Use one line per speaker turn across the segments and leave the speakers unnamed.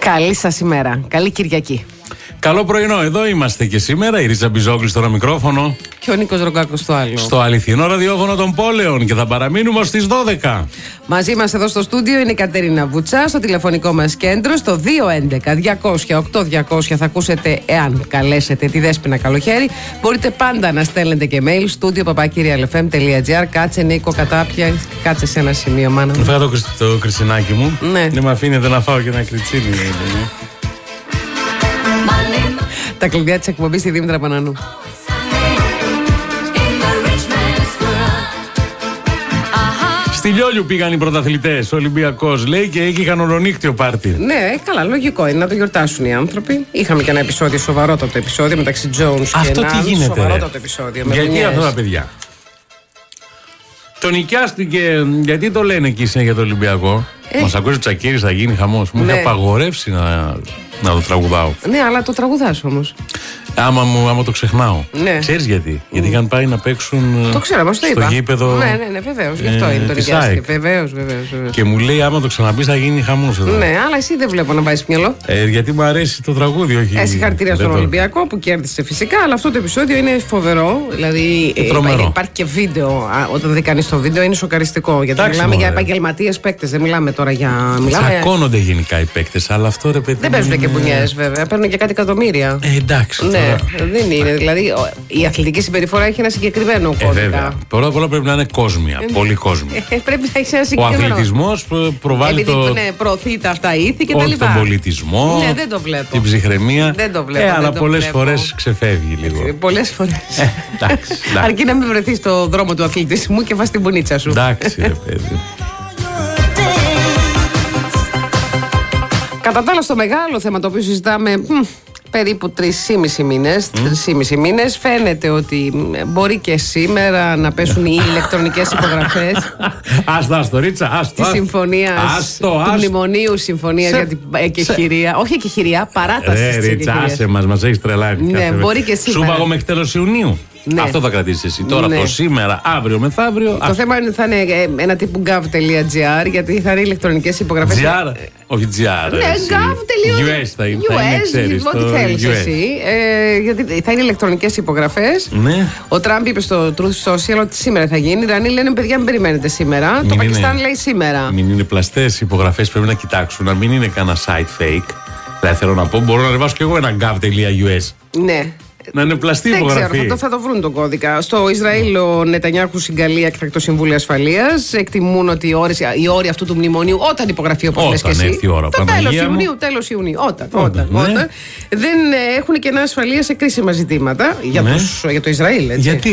Καλή σας ημέρα. Καλή Κυριακή.
Καλό πρωινό, εδώ είμαστε και σήμερα. Η Ρίτσα Μπιζόγλου στο ένα μικρόφωνο.
Και ο Νίκος Ρογκάκος στο άλλο.
Στο αληθινό ραδιόφωνο των πόλεων. Και θα παραμείνουμε ως τις 12.
Μαζί μας εδώ στο στούντιο είναι η Κατερίνα Βουτσά. Στο τηλεφωνικό μας κέντρο, στο 211-200-8200 θα ακούσετε, εάν καλέσετε, τη Δέσποινα Καλοχέρη. Μπορείτε πάντα να στέλνετε και mail. studio@lfm.gr. Κάτσε Νίκο, κατάπια. Κάτσε σε ένα σημείο, μάνα.
Φέρα το κριτσινάκι μου.
Ναι.
Δεν με αφήνετε να φάω και ένα κριτσίνι.
Τα κλειδιά της εκπομπής στη Δήμητρα Πανανού.
Στη Λιόλιου πήγαν οι πρωταθλητές. Ο Ολυμπιακός λέει και είχαν ολονύκτιο πάρτι.
Ναι, καλά, λογικό είναι να το γιορτάσουν οι άνθρωποι. Είχαμε και ένα επεισόδιο, σοβαρότατο επεισόδιο μεταξύ Jones και Ναν. Σοβαρότατο επεισόδιο.
Γιατί αυτά τα παιδιά. Το νοικιάστηκε, γιατί το λένε εκεί για το Ολυμπιακό. Μας ακούσει ο Τσακίρης, θα γίνει χαμός. Μου είχε απαγορεύσει να το τραγουδάω.
Ναι, αλλά το τραγουδάς όμως.
Άμα το ξεχνάω.
Ναι.
Ξέρεις γιατί? Γιατί είχαν πάει να παίξουν.
Το ξέρω, μας το
στο
είπα.
γήπεδο.
Ναι, βεβαίως. Γι' αυτό είναι το νοικιάστηκε. Βεβαίως.
Και μου λέει, άμα το ξαναπείς, θα γίνει χαμός εδώ.
Ναι, αλλά εσύ δεν βλέπω να βάζεις μυαλό.
Γιατί μου αρέσει το τραγούδι, όχι.
Συγχαρητήρια στον Ολυμπιακό που κέρδισε φυσικά, αλλά αυτό το επεισόδιο είναι φοβερό. Δηλαδή υπάρχει και βίντεο. Όταν δει κανείς το βίντεο είναι σοκαριστικό. Γιατί μιλάμε για επαγγελματίες παίκτες, δεν μιλάμε τώρα για.
Τσακώνονται γενικά οι παίκτες, αλλά αυτό ρε παιδί.
Δεν παίζουν και μπουνιές βέβαια, παίρνουν και κάτι εκατομμύρια.
Εντάξει.
Ναι, δεν είναι. Δηλαδή η αθλητική συμπεριφορά έχει ένα συγκεκριμένο κώδικα.
Πρώτα απ' όλα πρέπει να είναι κόσμια. Πολύ κόσμια.
Πρέπει να έχει ένα συγκεκριμένο.
Ο αθλητισμός προβάλλει
προωθεί τα αυτά ήθη και τα λοιπά.
Τον πολιτισμό.
Ναι, δεν το βλέπω.
Την ψυχραιμία.
Δεν το βλέπω.
Αλλά πολλές φορές ξεφεύγει λίγο.
Πολλές φορές. Αρκεί να μην βρεθεί στο δρόμο του αθλητισμού και βάζει την μπουνίτσα σου.
Εντάξει, ρε παιδί.
Κατά τα άλλα, στο μεγάλο θέμα το οποίο συζητάμε περίπου 3,5 μήνες, φαίνεται ότι μπορεί και σήμερα να πέσουν οι ηλεκτρονικές υπογραφές.
Άστο, Ρίτσα,
τη συμφωνία του μνημονίου, συμφωνία για την εκεχηρία. Όχι εκεχηρία, παράταση της
Ρίτσα, άσε μας έχεις τρελάνει.
Ναι, μπορεί και σήμερα.
Σου πάγω μέχρι τέλος Ιουνίου. Ναι. Αυτό θα κρατήσεις εσύ. Τώρα το σήμερα, αύριο, μεθαύριο.
Το θέμα είναι ότι θα είναι ένα τύπου gov.gr, γιατί θα είναι ηλεκτρονικές υπογραφές.
GR, όχι GR.
Ναι, gov.us
θα είναι, ξέρεις.
Ό,τι θέλεις εσύ. Γιατί θα είναι ηλεκτρονικές υπογραφές.
Ναι.
Ο Τραμπ είπε στο Truth Social ότι σήμερα θα γίνει. Οι Ιρανοί λένε, παιδιά, μην περιμένετε σήμερα. Το Πακιστάν λέει σήμερα.
Μην είναι πλαστές υπογραφές, πρέπει να κοιτάξουν. Να μην είναι κανένα site fake. Δηλαδή θέλω να πω, μπορώ να ανεβάσω κι εγώ ένα gov.us.
Ναι.
Να είναι πλαστή υπογραφή.
Δεν ξέρω, θα το βρουν τον κώδικα. Στο Ισραήλ, ο Νετανιάχου συγκαλεί έκτακτο συμβούλιο ασφαλείας. Εκτιμούν ότι οι όροι αυτού του μνημονίου, όταν υπογραφεί, όπως λες και εσύ.
Έρθει η ώρα,
τέλος Ιουνίου. Όταν. Δεν έχουν κενά ασφαλείας σε κρίσιμα ζητήματα για το Ισραήλ. Έτσι.
Γιατί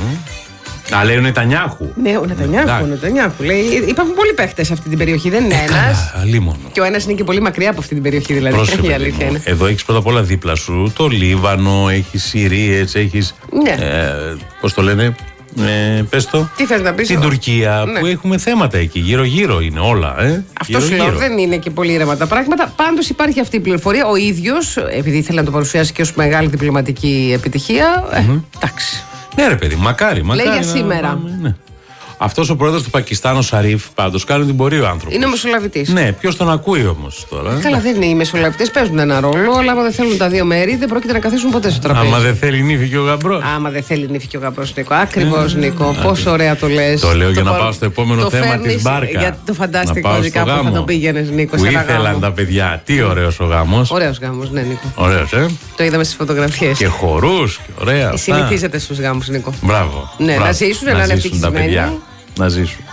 λέει ο Νετανιάχου.
Ναι, ο Νετανιάχου. Λέει, υπάρχουν πολλοί παίχτες σε αυτή την περιοχή, δεν είναι ένας. Και ο ένας είναι και πολύ μακριά από αυτή την περιοχή, δηλαδή.
Πρόσεχε, εδώ έχεις πρώτα απ' όλα δίπλα σου το Λίβανο, έχεις Συρίες, έχεις.
Ναι.
Πώς το λένε. Πες το.
Τι θες να πεις,
την Τουρκία, που έχουμε θέματα εκεί. Γύρω-γύρω είναι όλα.
Αυτό σου λέω, δεν είναι και πολύ ήρεμα τα πράγματα. Πάντως υπάρχει αυτή η πληροφορία. Ο ίδιος, επειδή ήθελε να το παρουσιάσει και ως μεγάλη διπλωματική επιτυχία. Εντάξει.
Ναι, ρε παιδί, μακάρι.
Λέει για σήμερα.
Ναι. Αυτός ο πρόεδρος του Πακιστάν, ο Σαρίφ, πάντως κάνει την πορεία ο άνθρωπος.
Είναι μεσολαβητής.
Ναι, ποιος τον ακούει όμως τώρα.
Καλά, δεν είναι. Οι μεσολαβητές παίζουν ένα ρόλο, αλλά άμα δεν θέλουν τα δύο μέρη, δεν πρόκειται να καθίσουν ποτέ στο τραπέζι.
Άμα δεν θέλει νύφη και ο γαμπρός.
Άμα δεν θέλει νύφη και ο γαμπρός, Νίκο. Ακριβώς, Νίκο. Πόσο ωραία το λες.
Το λέω για να πάω στο επόμενο θέμα της μπάρκα.
Για το φανταστικό δικά που θα το πήγαινες, Νίκο.
Που ήθελαν τα παιδιά. Τι ωραίος ο γάμος.
Ωραίος γάμος, ναι, Νίκο.
Ωραίος,
Το είδαμε στις φωτογραφίες.
Και χορούς και ωραία.
Συνηθίζεται στους γάμους, Νίκο.
Μπράβο.
Ναι, να ζήσουν, να είναι ευτυχισμένοι.
Να ζήσουν.